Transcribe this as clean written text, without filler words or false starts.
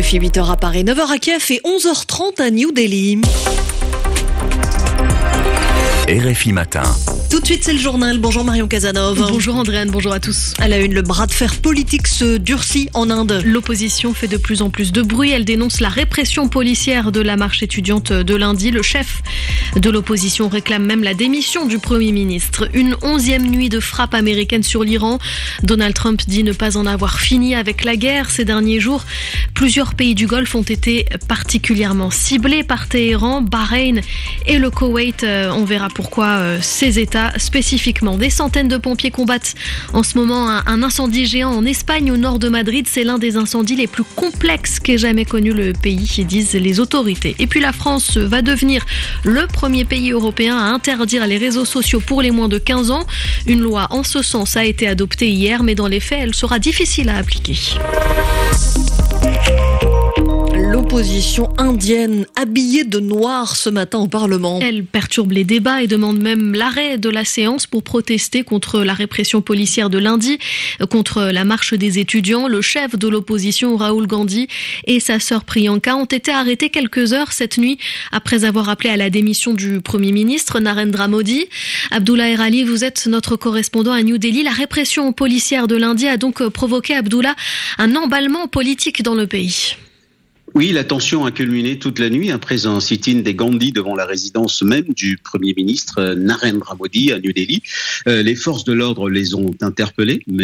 RFI 8h à Paris, 9h à Kiev et 11h30 à New Delhi. RFI Matin. Tout de suite, c'est le journal. Bonjour Marion Casanov. Bonjour Andréane, bonjour à tous. À la une, le bras de fer politique se durcit en Inde. L'opposition fait de plus en plus de bruit. Elle dénonce la répression policière de la marche étudiante de lundi. Le chef de l'opposition réclame même la démission du Premier ministre. Une 11e nuit de frappe américaine sur l'Iran. Donald Trump dit ne pas en avoir fini avec la guerre. Ces derniers jours, plusieurs pays du Golfe ont été particulièrement ciblés par Téhéran, Bahreïn et le Koweït. On verra pourquoi ces États spécifiquement. Des centaines de pompiers combattent en ce moment un incendie géant en Espagne, au nord de Madrid. C'est l'un des incendies les plus complexes qu'ait jamais connu le pays, disent les autorités. Et puis la France va devenir le premier pays européen à interdire les réseaux sociaux pour les moins de 15 ans. Une loi en ce sens a été adoptée hier, mais dans les faits, elle sera difficile à appliquer. L'opposition indienne habillée de noir ce matin au Parlement. Elle perturbe les débats et demande même l'arrêt de la séance pour protester contre la répression policière de lundi, contre la marche des étudiants. Le chef de l'opposition, Rahul Gandhi, et sa sœur Priyanka ont été arrêtés quelques heures cette nuit après avoir appelé à la démission du Premier ministre Narendra Modi. Abdullah Erali, vous êtes notre correspondant à New Delhi. La répression policière de lundi a donc provoqué, Abdullah, un emballement politique dans le pays. Oui, la tension a culminé toute la nuit après un sit-in des Gandhi devant la résidence même du Premier ministre Narendra Modi à New Delhi. Les forces de l'ordre les ont interpellés,